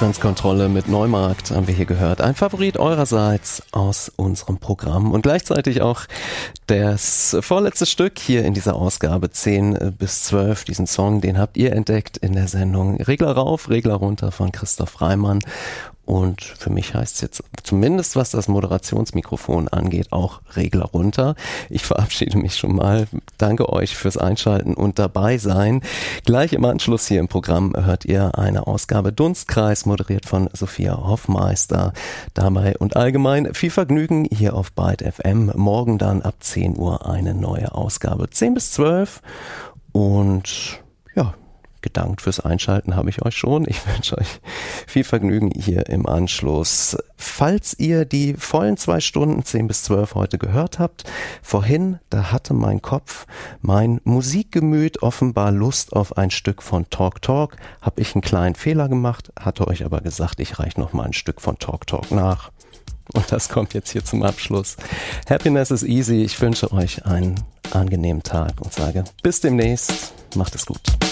Frequenzkontrolle mit Neumarkt haben wir hier gehört. Ein Favorit eurerseits aus unserem Programm und gleichzeitig auch das vorletzte Stück hier in dieser Ausgabe 10 bis 12. Diesen Song, den habt ihr entdeckt in der Sendung Regler rauf, Regler runter von Christoph Reimann. Und für mich heißt es jetzt zumindest, was das Moderationsmikrofon angeht, auch Regler runter. Ich verabschiede mich schon mal. Danke euch fürs Einschalten und dabei sein. Gleich im Anschluss hier im Programm hört ihr eine Ausgabe Dunstkreis, moderiert von Sophia Hoffmeister. Dabei und allgemein viel Vergnügen hier auf Byte FM. Morgen dann ab 10 Uhr eine neue Ausgabe. 10 bis 12. Und ja, gedankt fürs Einschalten habe ich euch schon. Ich wünsche euch viel Vergnügen hier im Anschluss. Falls ihr die vollen 2 Stunden 10 bis 12 heute gehört habt, vorhin, da hatte mein Kopf, mein Musikgemüt offenbar Lust auf ein Stück von Talk Talk. Habe ich einen kleinen Fehler gemacht, hatte euch aber gesagt, ich reiche noch mal ein Stück von Talk Talk nach. Und das kommt jetzt hier zum Abschluss. Happiness is easy. Ich wünsche euch einen angenehmen Tag und sage bis demnächst. Macht es gut.